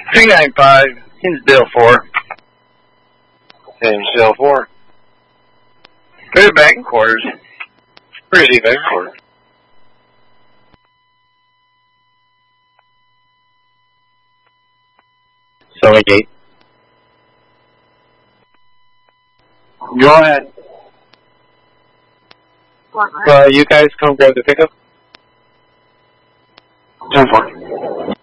395, Hinsdale 4. Hinsdale 4. Go to back quarters. Receive back quarters. Sully Gate. Go ahead. You guys come grab the pickup. 10-4.